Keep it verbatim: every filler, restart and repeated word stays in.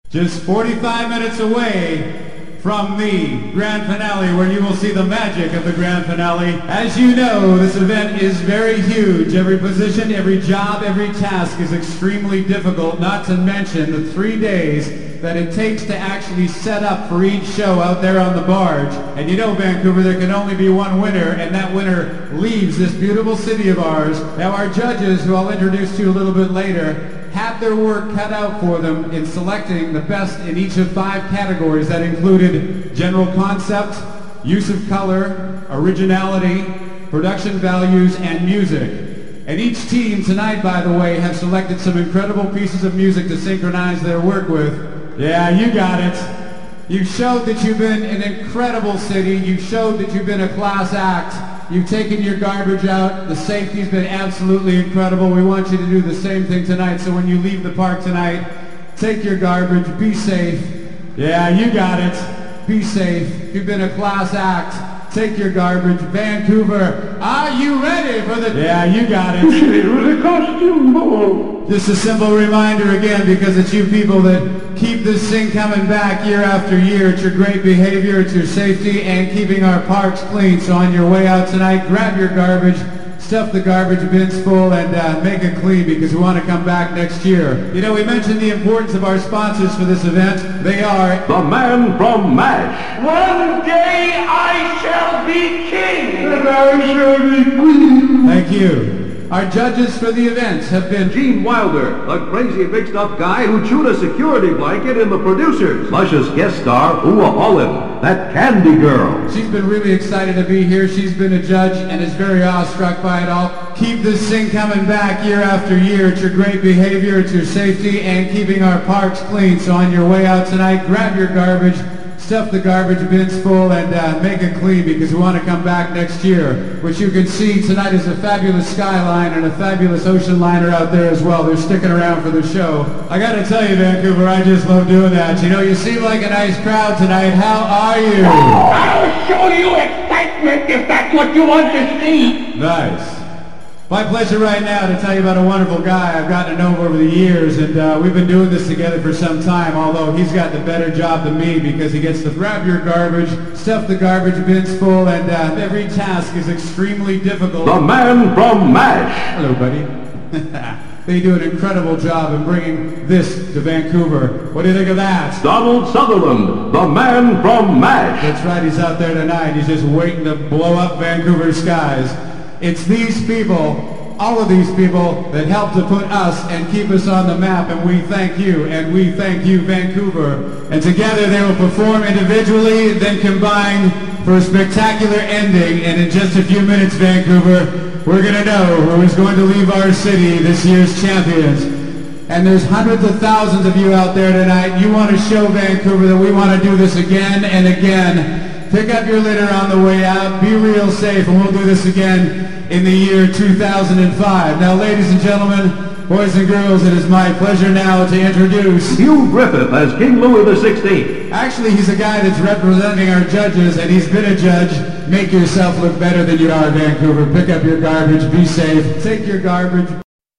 Just forty-five minutes away from the grand finale, where you will see the magic of the grand finale. As you know, this event is very huge. Every position, every job, every task is extremely difficult, not to mention the three days that it takes to actually set up for each show out there on the barge. And you know, Vancouver, there can only be one winner, and that winner leaves this beautiful city of ours. Now, our judges, who I'll introduce to you a little bit later, had their work cut out for them in selecting the best in each of five categories that included general concept, use of color, originality, production values, and music. And each team tonight, by the way, have selected some incredible pieces of music to synchronize their work with. Yeah, you got it. You've showed that you've been an incredible city. You've showed that you've been a class act. You've taken your garbage out. The safety's been absolutely incredible. We want you to do the same thing tonight. So when you leave the park tonight, take your garbage, be safe. Yeah, you got it. Be safe. You've been a class act. Take your garbage. Vancouver, are you ready for the... Yeah, you got it. It was a costume ball. Just a simple reminder again, because it's you people that keep this thing coming back year after year. It's your great behavior, it's your safety, and keeping our parks clean. So on your way out tonight, grab your garbage, stuff the garbage bins full, and uh, make it clean, because we want to come back next year. You know, we mentioned the importance of our sponsors for this event. They are... The Man from MASH. One day I shall be king. And I shall be queen. Thank you. Our judges for the events have been Gene Wilder, a crazy mixed-up guy who chewed a security blanket in the producers. Luscious guest star Ua Olive, that candy girl. She's been really excited to be here. She's been a judge and is very awestruck by it all. Keep this thing coming back year after year. It's your great behavior, it's your safety, and keeping our parks clean. So on your way out tonight, grab your garbage, stuff the garbage bins full, and uh, make it clean, because we want to come back next year. Which you can see tonight is a fabulous skyline and a fabulous ocean liner out there as well. They're sticking around for the show. I got to tell you, Vancouver, I just love doing that. You know, you seem like a nice crowd tonight. How are you? I'll show you excitement if that's what you want to see. Nice. My pleasure right now to tell you about a wonderful guy I've gotten to know over the years, and uh, we've been doing this together for some time, although he's got the better job than me, because he gets to grab your garbage, stuff the garbage bins full, and uh, every task is extremely difficult. The Man from MASH. Hello, buddy. They do an incredible job in bringing this to Vancouver. What do you think of that? Donald Sutherland, the Man from MASH. That's right, he's out there tonight. He's just waiting to blow up Vancouver skies. It's these people, all of these people, that help to put us and keep us on the map, and we thank you, and we thank you, Vancouver. And together they will perform individually, then combined for a spectacular ending. And in just a few minutes, Vancouver, we're going to know who is going to leave our city this year's champions. And there's hundreds of thousands of you out there tonight. You want to show Vancouver that we want to do this again and again. Pick up your litter on the way out. Be real safe, and we'll do this again in the year two thousand five. Now, ladies and gentlemen, boys and girls, it is my pleasure now to introduce Hugh Griffith as King Louis the sixteenth. Actually, he's a guy that's representing our judges, and he's been a judge. Make yourself look better than you are, Vancouver. Pick up your garbage. Be safe. Take your garbage.